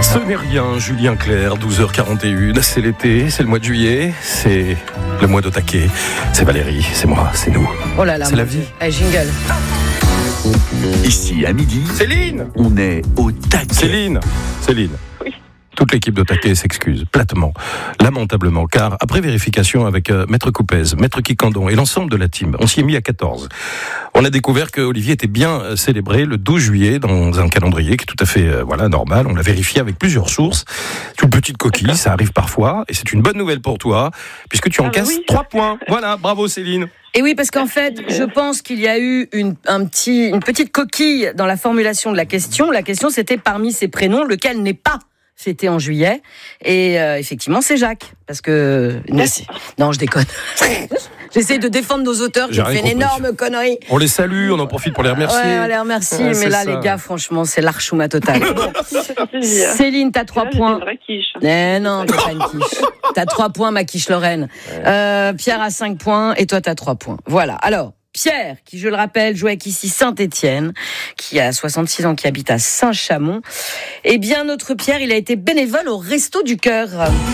Ce n'est rien, Julien Clerc, 12h41, c'est l'été, c'est le mois de juillet, c'est le mois de taquet, c'est Valérie, c'est moi, c'est nous. Oh là là, c'est la vie. Allez, jingle. Ici, à midi, Céline on est au taquet. Céline. Oui. Toute l'équipe de Taquet s'excuse, platement, lamentablement, car après vérification avec Maître Coupez, Maître Kikandon et l'ensemble de la team, on s'y est mis à 14. On a découvert que Olivier était bien célébré le 12 juillet dans un calendrier qui est tout à fait normal. On l'a vérifié avec plusieurs sources. C'est une petite coquille, ça arrive parfois, et c'est une bonne nouvelle pour toi, puisque tu encaisses 3 points. Voilà, bravo Céline. Et oui, parce qu'en fait, je pense qu'il y a eu une petite coquille dans la formulation de la question. La question, c'était parmi ces prénoms, lequel n'est pas fêté en juillet. Et effectivement, c'est Jacques. Parce que... Non, je déconne. J'essaie de défendre nos auteurs qui ont fait une énorme connerie. On les salue, on en profite pour les remercier. Ouais, on les remercie, mais là, les gars, franchement, c'est l'archouma totale. Bon. Céline, t'as 3 points. Eh non, t'as pas une quiche. T'as 3 points, ma quiche Lorraine. Pierre a 5 points et toi, t'as 3 points. Voilà. Alors, Pierre, qui, je le rappelle, joue avec ici Saint-Étienne, qui a 66 ans, qui habite à Saint-Chamond. Eh bien, notre Pierre, il a été bénévole au Resto du Cœur.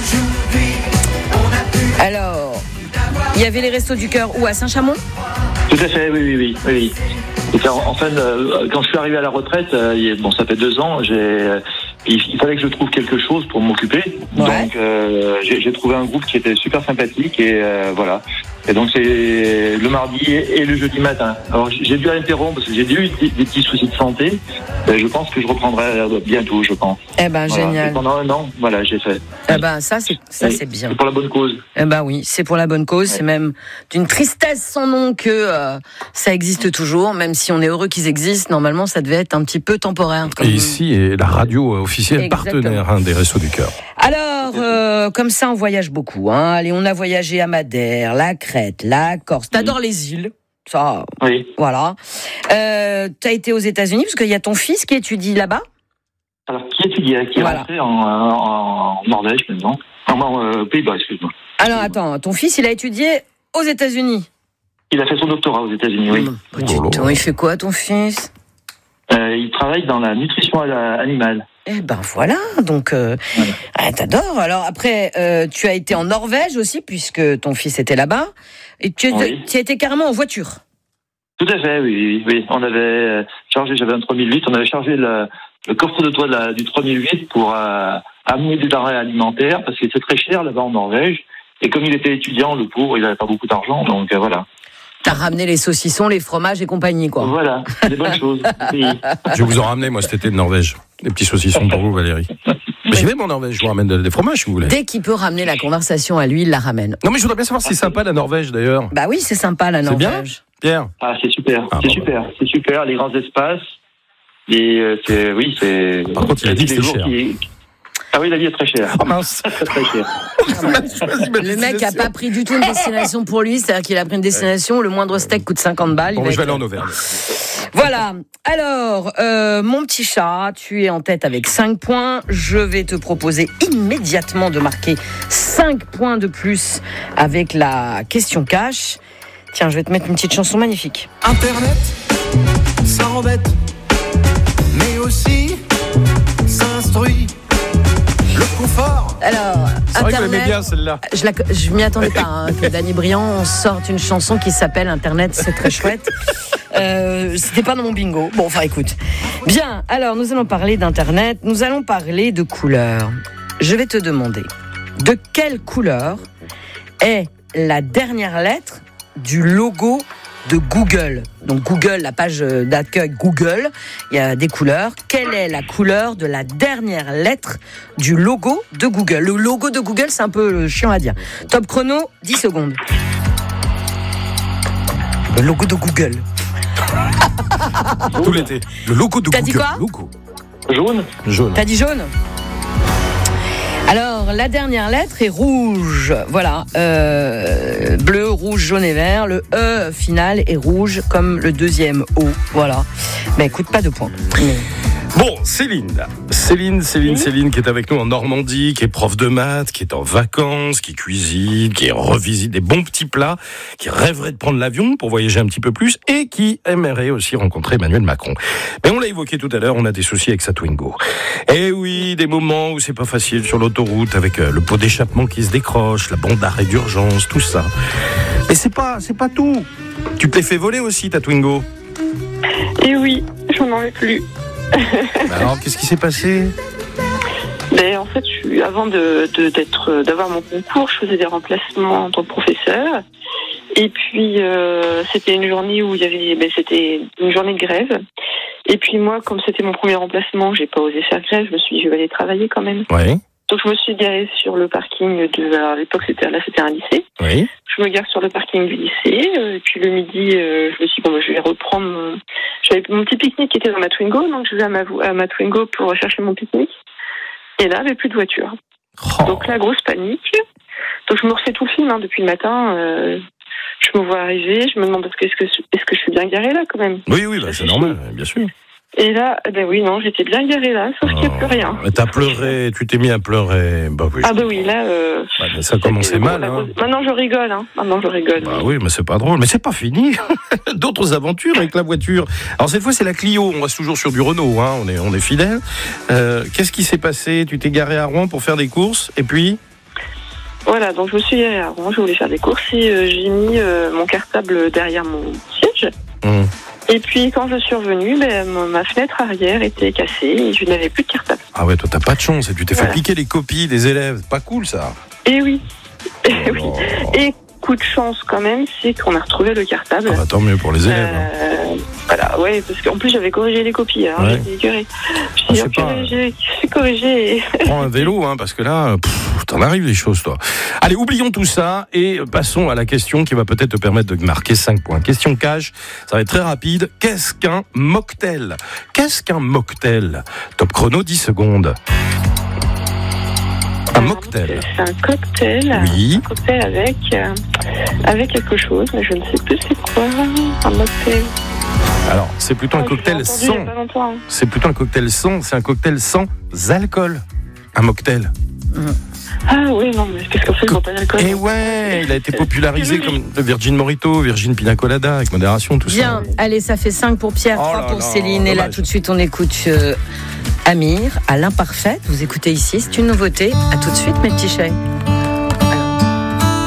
Alors, il y avait les Restos du Cœur où, à Saint-Chamond ? Tout à fait, oui. Et enfin, quand je suis arrivé à la retraite, ça fait 2 ans, il fallait que je trouve quelque chose pour m'occuper. Ouais. Donc, j'ai trouvé un groupe qui était super sympathique et voilà. Et donc, c'est le mardi et le jeudi matin. Alors, j'ai dû interrompre parce que j'ai eu des petits soucis de santé. Je pense que je reprendrai bientôt, je pense. Eh ben, voilà. Génial. Et pendant 1 an, voilà, j'ai fait. Eh ben, ça, c'est bien. C'est pour la bonne cause. Eh ben oui, c'est pour la bonne cause. Ouais. C'est même d'une tristesse sans nom que ça existe toujours. Même si on est heureux qu'ils existent, normalement, ça devait être un petit peu temporaire. Et ici est la radio officielle partenaire des Restos du Cœur. Alors, comme ça, on voyage beaucoup. Allez, on a voyagé à Madère, la Crète, la Corse. T'adores les îles. Ça, oui. Voilà. T'as été aux États-Unis parce qu'il y a ton fils qui étudie là-bas. Alors, qui étudie, qui est rentré en Norvège maintenant. En Pays-Bas, excuse-moi. Alors, attends, ton fils, il a étudié aux États-Unis. Il a fait son doctorat aux États-Unis, oui. Il fait quoi, ton fils ? Il travaille dans la nutrition animale. Eh ben voilà, donc t'adores. Alors après, tu as été en Norvège aussi, puisque ton fils était là-bas, et tu as été carrément en voiture. Tout à fait, oui. On avait chargé, j'avais un 3008, on avait chargé le coffre de toit du 3008 pour amener des denrées alimentaires, parce que c'est très cher là-bas en Norvège, et comme il était étudiant, le pauvre, il n'avait pas beaucoup d'argent, donc voilà. T'as ramené les saucissons, les fromages et compagnie, quoi. Voilà, des bonnes choses. Oui. Je vais vous en ramener, moi, cet été de Norvège. Des petits saucissons pour vous, Valérie. Mais j'y vais, en Norvège, je vous ramène des fromages, si vous voulez. Dès qu'il peut ramener la conversation à lui, il la ramène. Non, mais je voudrais bien savoir si c'est sympa, la Norvège, d'ailleurs. Bah oui, c'est sympa, la Norvège. C'est bien, Pierre ? Ah, c'est super, c'est super, les grands espaces. Et c'est... Par contre, il a dit que c'est cher. Ah oui, la vie est très chère. Ah mince. Très cher. Le mec a pas pris du tout une destination pour lui, c'est-à-dire qu'il a pris une destination, le moindre steak coûte 50 balles. Bon, je vais aller en Auvergne. Voilà. Alors, mon petit chat, tu es en tête avec 5 points. Je vais te proposer immédiatement de marquer 5 points de plus avec la question cash. Tiens, je vais te mettre une petite chanson magnifique. Internet, ça embête, mais aussi ça instruit. Le confort. Alors, c'est Internet, vrai que j'aimais bien celle-là. Je m'y attendais pas que Dany Briand sorte une chanson qui s'appelle Internet, c'est très chouette. C'était pas dans mon bingo. Bon, enfin écoute. Bien, alors nous allons parler d'Internet, nous allons parler de couleurs. Je vais te demander, de quelle couleur est la dernière lettre du logo de Google? Donc Google, la page d'accueil Google, il y a des couleurs. Quelle est la couleur de la dernière lettre du logo de Google? Le logo de Google, c'est un peu chiant à dire. Top chrono, 10 secondes. Le logo de Google. Tout l'été. Le logo de Google. T'as dit quoi? Jaune. T'as dit jaune? Alors, la dernière lettre est rouge. Voilà. Bleu, rouge, jaune et vert. Le E final est rouge comme le deuxième O. Voilà. Mais écoute, pas de points. Bon, Céline qui est avec nous en Normandie, qui est prof de maths, qui est en vacances, qui cuisine, qui revisite des bons petits plats, qui rêverait de prendre l'avion pour voyager un petit peu plus et qui aimerait aussi rencontrer Emmanuel Macron. Mais on l'a évoqué tout à l'heure, on a des soucis avec sa Twingo. Eh oui, des moments où c'est pas facile sur l'autoroute avec le pot d'échappement qui se décroche, la bande d'arrêt d'urgence, tout ça. Mais c'est pas tout. Tu te l'es fait voler aussi ta Twingo. Et oui, j'en avais plus. Alors, qu'est-ce qui s'est passé ? Ben, en fait, avant d'avoir mon concours, je faisais des remplacements en tant que professeur. Et puis, c'était une journée où c'était une journée de grève. Et puis moi, comme c'était mon premier remplacement, j'ai pas osé faire grève. Je me suis dit, je vais aller travailler quand même. Oui. Donc, je me suis garée sur le parking alors, à l'époque, c'était un lycée. Oui. Je me gare sur le parking du lycée. Et puis, le midi, je me suis dit, je vais reprendre j'avais mon petit pique-nique qui était dans ma Twingo. Donc, je vais à ma Twingo pour chercher mon pique-nique. Et là, il n'y avait plus de voiture. Oh. Donc, la grosse panique. Donc, je me refais tout le film, depuis le matin. Je me vois arriver. Je me demande, est-ce que je suis bien garée là, quand même? Oui, c'est normal, bien sûr. Et là, j'étais bien garée là, sauf qu'il n'y a plus rien. T'as pleuré, tu t'es mis à pleurer. Bah oui. Ah bah oui, là... ça commençait mal. Hein. Maintenant, je rigole. Bah oui, mais c'est pas drôle. Mais c'est pas fini. D'autres aventures avec la voiture. Alors cette fois, c'est la Clio. On reste toujours sur du Renault. Hein. On est fidèles. Qu'est-ce qui s'est passé? Tu t'es garé à Rouen pour faire des courses. Et puis... Voilà, donc je me suis garée à Rouen. Je voulais faire des courses. Et j'ai mis mon cartable derrière mon siège. Et puis, quand je suis revenue, ma fenêtre arrière était cassée et je n'avais plus de cartable. Ah ouais, toi, t'as pas de chance. Et tu t'es fait piquer les copies des élèves. Pas cool, ça. Et oui. Oui. Et coup de chance, quand même, c'est qu'on a retrouvé le cartable. Ah bah, tant mieux pour les élèves. Voilà, ouais, parce qu'en plus, j'avais corrigé les copies. Alors j'étais écœurée. J'ai corrigé. Prends un vélo, parce que là, t'en arrives des choses, toi. Allez, oublions tout ça et passons à la question qui va peut-être te permettre de marquer 5 points. Question cash, ça va être très rapide. Qu'est-ce qu'un mocktail? Top chrono, 10 secondes. Un mocktail. C'est un cocktail. Oui. Un cocktail avec quelque chose, mais je ne sais plus c'est quoi. Un mocktail. Alors, c'est plutôt un cocktail sans. C'est plutôt un cocktail sans. C'est un cocktail sans alcool. Un mocktail. Ah oui, non, mais parce qu'en fait, ils n'ont pas d'alcool. Et ouais, il a été popularisé comme le Virgin Mojito, Virgin Pina Colada, avec modération, tout ça. Bien, allez, ça fait 5 pour Pierre, 3 pour Céline. Et là, tout de suite, on écoute Amir à l'imparfait. Vous écoutez ici, c'est une nouveauté. À tout de suite, mes petits chais.